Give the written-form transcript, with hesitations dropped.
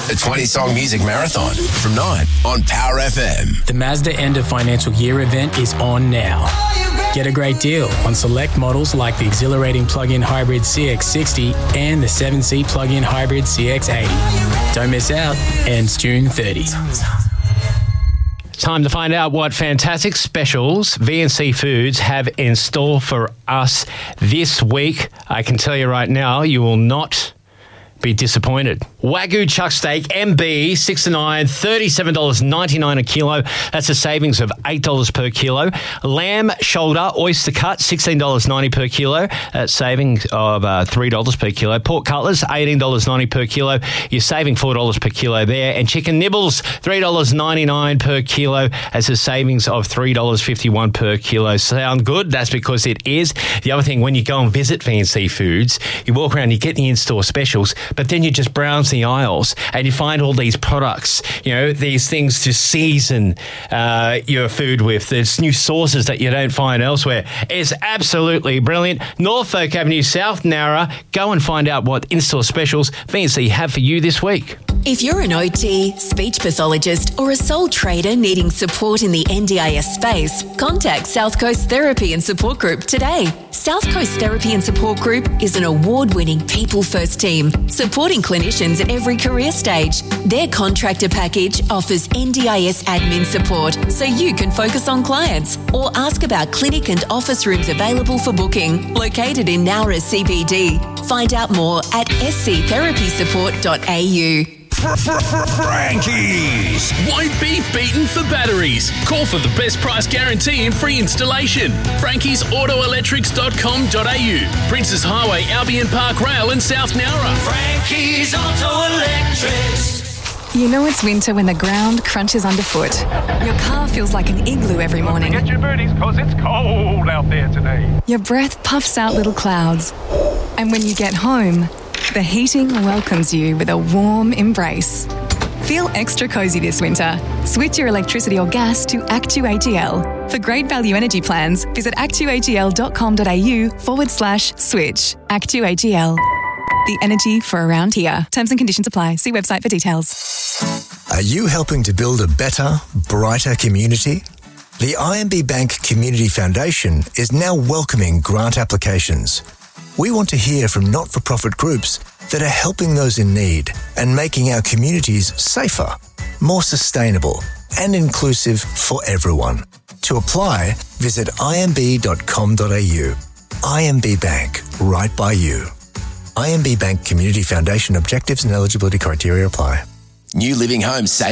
A 20-song music marathon from 9 on Power FM. The Mazda End of Financial Year event is on now. Get a great deal on select models like the exhilarating plug-in hybrid CX-60 and the 7-seat plug-in hybrid CX-80. Don't miss out. Ends June 30. Time to find out what fantastic specials VNC Foods have in store for us this week. I can tell you right now, you will not be disappointed. Wagyu chuck steak MB 6 to 9, $37.99 a kilo. That's a savings of $8 per kilo. Lamb shoulder oyster cut $16.90 per kilo. That's savings of $3 per kilo. Pork cutlets $18.90 per kilo. You're saving $4 per kilo there. And chicken nibbles $3.99 per kilo. That's a savings of $3.51 per kilo. Sound good? That's because it is. The other thing, when you go and visit VNC Foods, you walk around, you get the in-store specials, but then you just browse the aisles and you find all these products, you know, these things to season your food with. There's new sauces that you don't find elsewhere. It's absolutely brilliant. Norfolk Avenue, South Nowra. Go and find out what in-store specials VNC have for you this week. If you're an OT, speech pathologist or a sole trader needing support in the NDIS space, contact South Coast Therapy and Support Group today. South Coast Therapy and Support Group is an award-winning people-first team supporting clinicians at every career stage. Their contractor package offers NDIS admin support so you can focus on clients or ask about clinic and office rooms available for booking. Located in Nowra CBD. Find out more at sctherapysupport.au. Frankie's won't be beaten for batteries. Call for the best price guarantee and free installation. Frankie'sAutoElectrics.com.au. Princes Highway, Albion Park Rail and South Nowra. Frankie's Auto Electrics. You know it's winter when the ground crunches underfoot. Your car feels like an igloo every morning. Get your booties, cause it's cold out there today. Your breath puffs out little clouds. And when you get home, the heating welcomes you with a warm embrace. Feel extra cozy this winter. Switch your electricity or gas to Actu-ATL. For great value energy plans, visit actuatl.com.au/switch. Actu-ATL. The energy for around here. Terms and conditions apply. See website for details. Are you helping to build a better, brighter community? The IMB Bank Community Foundation is now welcoming grant applications. We want to hear from not-for-profit groups that are helping those in need and making our communities safer, more sustainable and inclusive for everyone. To apply, visit imb.com.au. IMB Bank, right by you. IMB Bank Community Foundation objectives and eligibility criteria apply. New Living Homes